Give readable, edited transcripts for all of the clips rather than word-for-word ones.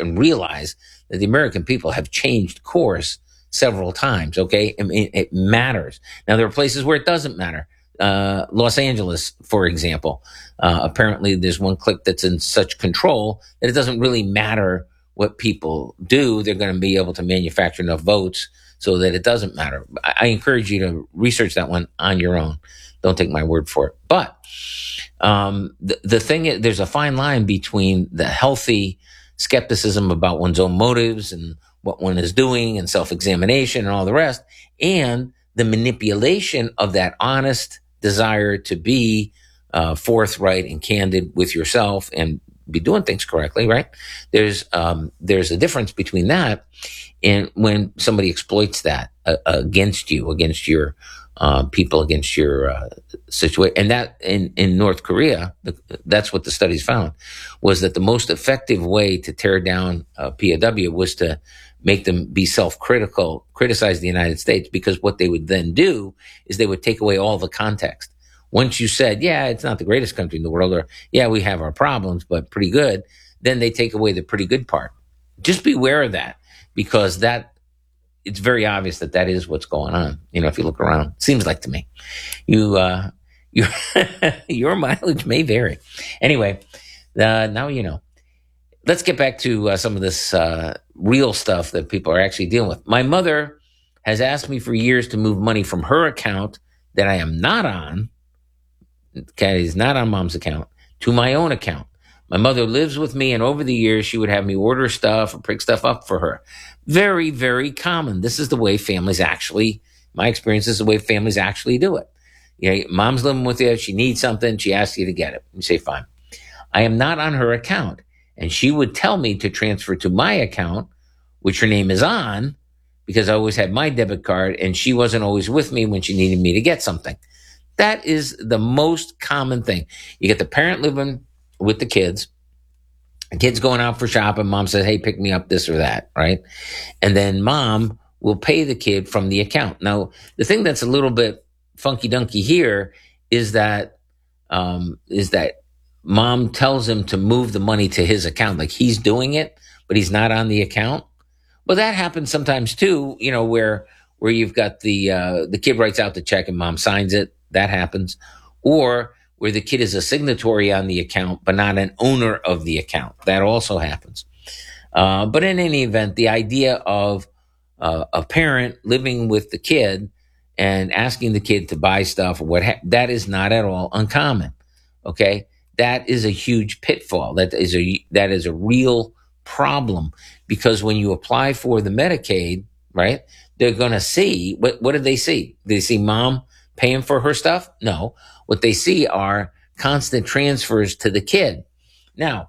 and realize that the American people have changed course several times. Okay. I mean, it matters. Now, there are places where it doesn't matter. Los Angeles, for example, apparently there's one clique that's in such control that it doesn't really matter what people do. They're going to be able to manufacture enough votes so that it doesn't matter. I encourage you to research that one on your own. Don't take my word for it. But the thing is, there's a fine line between the healthy skepticism about one's own motives and what one is doing and self-examination and all the rest, and the manipulation of that honest desire to be forthright and candid with yourself and be doing things correctly, right? There's a difference between that and when somebody exploits that against you, against your people, against your situation. And that in North Korea, that's what the studies found, was that the most effective way to tear down POW was to make them be self-critical, criticize the United States, because what they would then do is they would take away all the context. Once you said, yeah, it's not the greatest country in the world, or yeah, we have our problems, but pretty good, then they take away the pretty good part. Just beware of that, because it's very obvious that is what's going on. You know, if you look around, seems like to me, your mileage may vary. Anyway, now you know. Let's get back to some of this real stuff that people are actually dealing with. My mother has asked me for years to move money from her account that I am not on, okay, is not on mom's account, to my own account. My mother lives with me, and over the years, she would have me order stuff or pick stuff up for her. Very, very common. This is the way families actually, my experience is the way families actually do it. You know, mom's living with you, she needs something, she asks you to get it. You say, fine. I am not on her account. And she would tell me to transfer to my account, which her name is on, because I always had my debit card, and she wasn't always with me when she needed me to get something. That is the most common thing. You get the parent living with the kids going out for shopping, mom says, hey, pick me up this or that, right? And then mom will pay the kid from the account. Now, the thing that's a little bit funky-dunky here is that mom tells him to move the money to his account, like he's doing it, but he's not on the account. Well, that happens sometimes too, you know, where you've got the kid writes out the check and mom signs it. That happens. Or where the kid is a signatory on the account, but not an owner of the account. That also happens. But in any event, the idea of a parent living with the kid and asking the kid to buy stuff or that is not at all uncommon. Okay. That is a huge pitfall. That is a real problem, because when you apply for the Medicaid, right, they're going to see, what do they see? They see mom paying for her stuff? No. What they see are constant transfers to the kid. Now,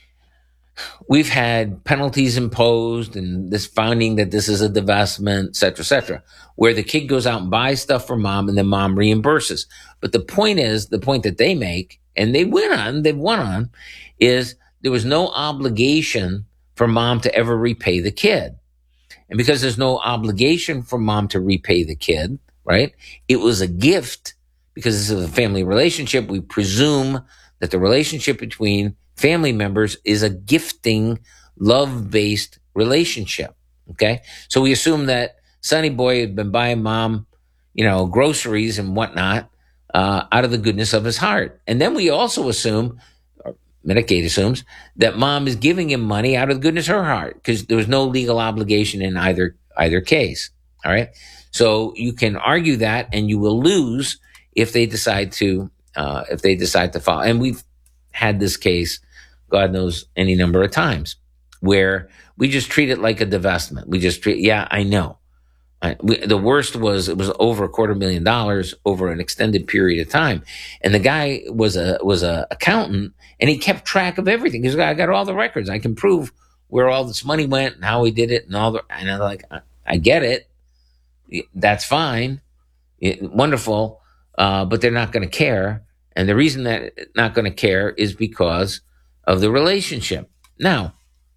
we've had penalties imposed and this finding that this is a divestment, et cetera, where the kid goes out and buys stuff for mom and then mom reimburses. But the point that they make, and they've won on, is there was no obligation for mom to ever repay the kid. And because there's no obligation for mom to repay the kid, right, it was a gift. Because this is a family relationship, we presume that the relationship between family members is a gifting, love-based relationship, okay? So we assume that Sonny Boy had been buying mom, groceries and whatnot, out of the goodness of his heart. And then we also assume, or Medicaid assumes, that mom is giving him money out of the goodness of her heart, because there was no legal obligation in either case, all right? So you can argue that, and you will lose if they decide to follow. And we've had this case, God knows, any number of times, where we just treat it like a divestment. We just treat, yeah, I know. The worst was, it was over $250,000 over an extended period of time. And the guy was a accountant, and he kept track of everything. He's like, I got all the records. I can prove where all this money went and how he did it and and I'm like, I get it. That's fine. Wonderful. But they're not going to care. And the reason that they're not going to care is because of the relationship. Now,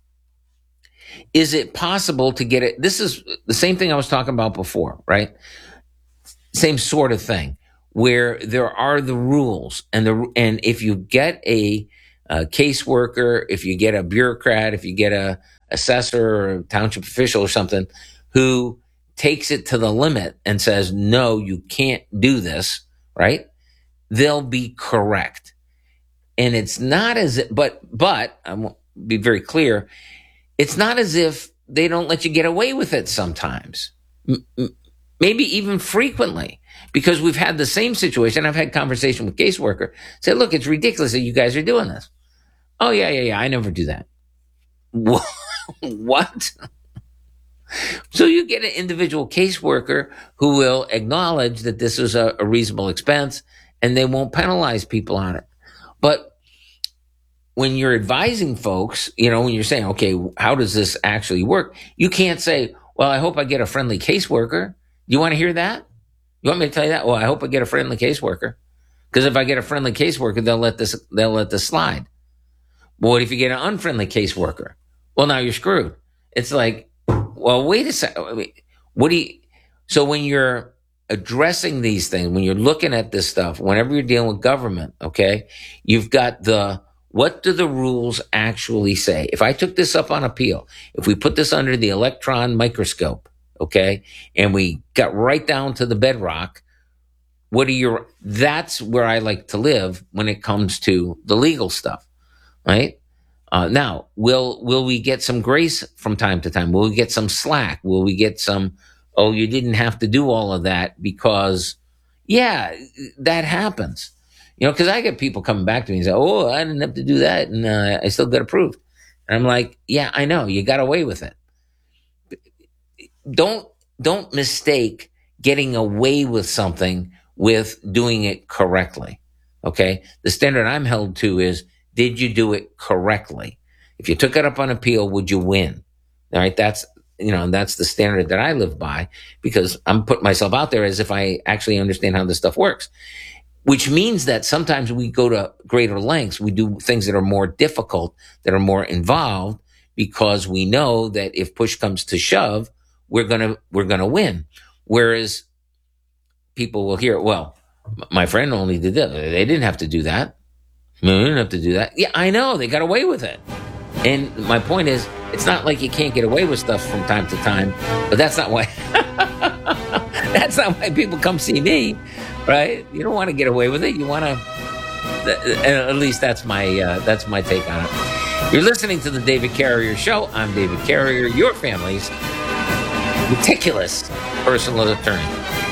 is it possible to get it? This is the same thing I was talking about before, right? Same sort of thing, where there are the rules, and if you get a caseworker, if you get a bureaucrat, if you get assessor or a township official or something who takes it to the limit and says, no, you can't do this, right? They'll be correct. And it's not as if, but I will be very clear, it's not as if they don't let you get away with it sometimes, maybe even frequently, because we've had the same situation. I've had conversation with caseworker, say, look, it's ridiculous that you guys are doing this. Oh, yeah, I never do that. What? So you get an individual caseworker who will acknowledge that this is a reasonable expense and they won't penalize people on it. But when you're advising folks, when you're saying, okay, how does this actually work? You can't say, well, I hope I get a friendly caseworker. You want to hear that? You want me to tell you that? Well, I hope I get a friendly caseworker. Because if I get a friendly caseworker, they'll let this slide. But what if you get an unfriendly caseworker? Well, now you're screwed. It's like, well, wait a second. So when you're addressing these things, when you're looking at this stuff, whenever you're dealing with government, okay, you've got what do the rules actually say? If I took this up on appeal, if we put this under the electron microscope, okay, and we got right down to the bedrock, that's where I like to live when it comes to the legal stuff, right? Now, will we get some grace from time to time? Will we get some slack? Will we get some, oh, you didn't have to do all of that because, yeah, that happens. Because I get people coming back to me and say, oh, I didn't have to do that, and I still got approved. And I'm like, yeah, I know, you got away with it. Don't mistake getting away with something with doing it correctly, okay? The standard I'm held to is, did you do it correctly? If you took it up on appeal, would you win? All right, that's the standard that I live by, because I'm putting myself out there as if I actually understand how this stuff works. Which means that sometimes we go to greater lengths. We do things that are more difficult, that are more involved, because we know that if push comes to shove, we're gonna win. Whereas people will hear, well, my friend only did that. They didn't have to do that. No, they didn't have to do that. Yeah, I know. They got away with it. And my point is, it's not like you can't get away with stuff from time to time, but that's not why that's not why people come see me, right? You don't want to get away with it. You want to, at least that's my take on it. You're listening to the David Carrier Show. I'm David Carrier, your family's meticulous personal attorney.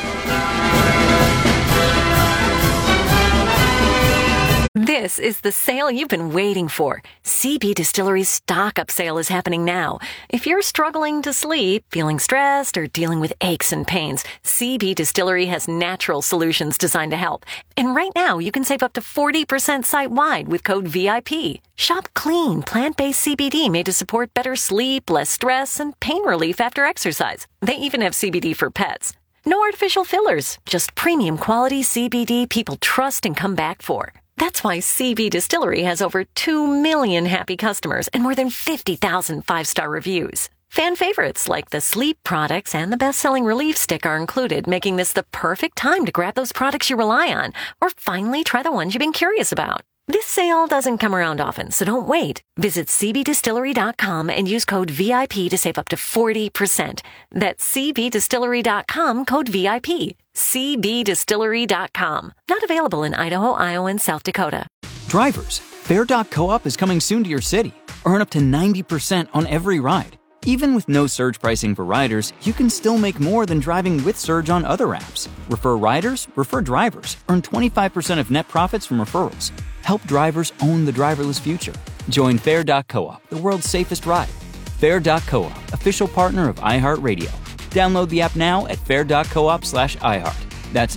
This is the sale you've been waiting for. CB Distillery's stock up sale is happening now. If you're struggling to sleep, feeling stressed, or dealing with aches and pains, CB Distillery has natural solutions designed to help. And right now, you can save up to 40% site-wide with code VIP. Shop clean, plant-based CBD made to support better sleep, less stress, and pain relief after exercise. They even have CBD for pets. No artificial fillers, just premium quality CBD people trust and come back for. That's why CB Distillery has over 2 million happy customers and more than 50,000 5-star reviews. Fan favorites like the sleep products and the best-selling relief stick are included, making this the perfect time to grab those products you rely on or finally try the ones you've been curious about. This sale doesn't come around often, so don't wait. Visit cbdistillery.com and use code VIP to save up to 40%. That's cbdistillery.com, code VIP. cbdistillery.com. Not available in Idaho, Iowa, and South Dakota. Drivers, Fair.coop is coming soon to your city. Earn up to 90% on every ride. Even with no surge pricing for riders, you can still make more than driving with surge on other apps. Refer riders, refer drivers. Earn 25% of net profits from referrals. Help drivers own the driverless future. Join Fair.coop, the world's safest ride. Fair.coop, official partner of iHeartRadio. Download the app now at fair.coop/iHeart. That's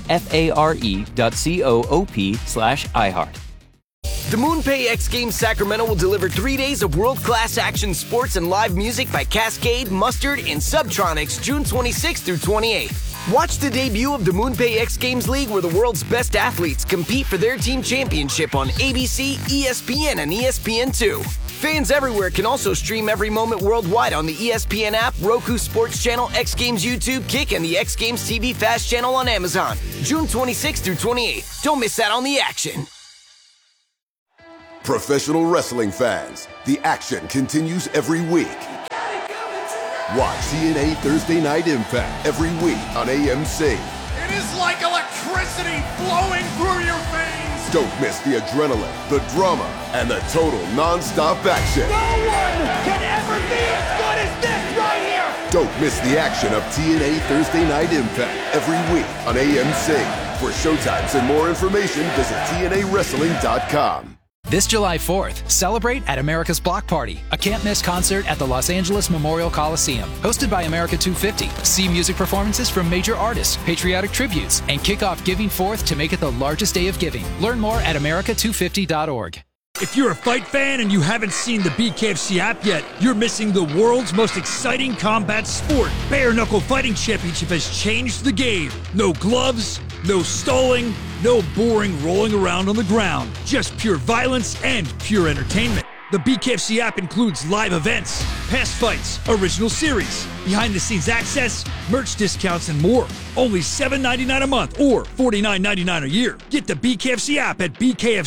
FARE.coop/iHeart. The MoonPay X Games Sacramento will deliver 3 days of world-class action sports and live music by Cascade, Mustard, and Subtronics June 26th through 28th. Watch the debut of the MoonPay X Games League, where the world's best athletes compete for their team championship on ABC, ESPN, and ESPN2. Fans everywhere can also stream every moment worldwide on the ESPN app, Roku Sports Channel, X Games YouTube, Kick, and the X Games TV Fast channel on Amazon. June 26th through 28th. Don't miss out on the action. Professional wrestling fans, the action continues every week. Watch TNA Thursday Night Impact every week on AMC. It is like electricity flowing through your veins. Don't miss the adrenaline, the drama, and the total non-stop action. No one can ever be as good as this right here. Don't miss the action of TNA Thursday Night Impact every week on AMC. For showtimes and more information, visit TNAWrestling.com. This July 4th, celebrate at America's Block Party, a can't-miss concert at the Los Angeles Memorial Coliseum. Hosted by America 250. See music performances from major artists, patriotic tributes, and kick off Giving 4th to make it the largest day of giving. Learn more at america250.org. If you're a fight fan and you haven't seen the BKFC app yet, you're missing the world's most exciting combat sport. Bare Knuckle Fighting Championship has changed the game. No gloves, no stalling, no boring rolling around on the ground. Just pure violence and pure entertainment. The BKFC app includes live events, past fights, original series, behind-the-scenes access, merch discounts, and more. Only $7.99 a month or $49.99 a year. Get the BKFC app at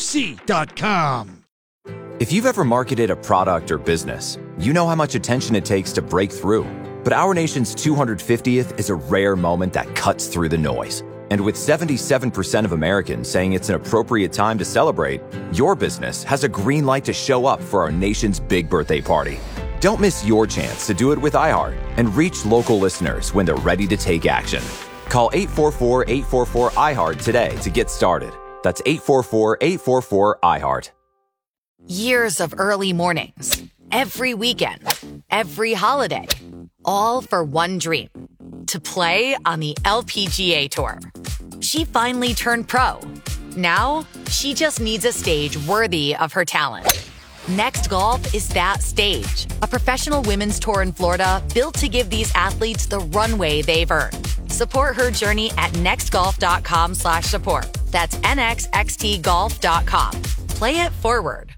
bkfc.com. If you've ever marketed a product or business, you know how much attention it takes to break through. But our nation's 250th is a rare moment that cuts through the noise. And with 77% of Americans saying it's an appropriate time to celebrate, your business has a green light to show up for our nation's big birthday party. Don't miss your chance to do it with iHeart and reach local listeners when they're ready to take action. Call 844-844-iHeart today to get started. That's 844-844-iHeart. Years of early mornings, every weekend, every holiday, all for one dream, to play on the LPGA Tour. She finally turned pro. Now, she just needs a stage worthy of her talent. Next Golf is that stage, a professional women's tour in Florida built to give these athletes the runway they've earned. Support her journey at nextgolf.com/support. That's nxxtgolf.com. Play it forward.